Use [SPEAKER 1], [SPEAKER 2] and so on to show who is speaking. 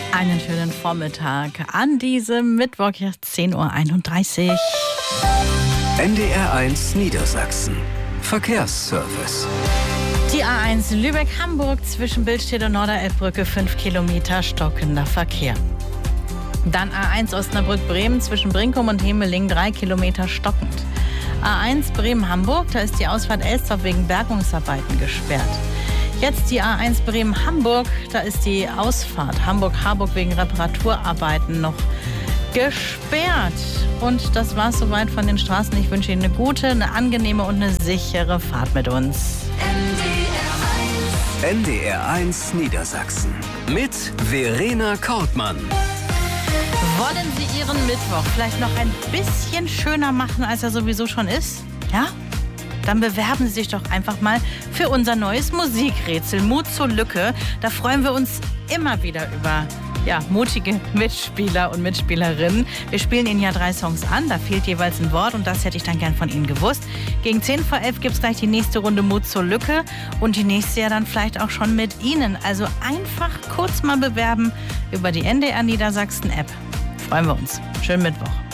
[SPEAKER 1] Einen schönen Vormittag an diesem Mittwoch, 10:31 Uhr.
[SPEAKER 2] NDR1 Niedersachsen. Verkehrsservice.
[SPEAKER 1] Die A1 Lübeck-Hamburg zwischen Billstedt und Norderelbbrücke 5 Kilometer stockender Verkehr. Dann A1 Osnabrück-Bremen zwischen Brinkum und Hemeling 3 Kilometer stockend. A1 Bremen-Hamburg, da ist die Ausfahrt Elsdorf wegen Bergungsarbeiten gesperrt. Jetzt die A1 Bremen-Hamburg, da ist die Ausfahrt Hamburg-Harburg wegen Reparaturarbeiten noch gesperrt. Und das war's soweit von den Straßen. Ich wünsche Ihnen eine gute, eine angenehme und eine sichere Fahrt mit uns.
[SPEAKER 2] NDR1 Niedersachsen mit Verena Kortmann.
[SPEAKER 1] Wollen Sie Ihren Mittwoch vielleicht noch ein bisschen schöner machen, als er sowieso schon ist? Ja? Dann bewerben Sie sich doch einfach mal für unser neues Musikrätsel Mut zur Lücke. Da freuen wir uns immer wieder über mutige Mitspieler und Mitspielerinnen. Wir spielen Ihnen ja 3 Songs an, da fehlt jeweils ein Wort und das hätte ich dann gern von Ihnen gewusst. Gegen 10:11 gibt es gleich die nächste Runde Mut zur Lücke und die nächste ja dann vielleicht auch schon mit Ihnen. Also einfach kurz mal bewerben über die NDR Niedersachsen App. Freuen wir uns. Schönen Mittwoch.